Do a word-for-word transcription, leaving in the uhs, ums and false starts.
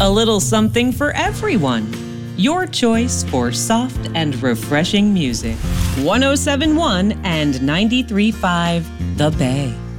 A little something for everyone. Your choice for soft and refreshing music. one oh seven point one and ninety-three point five The Bay.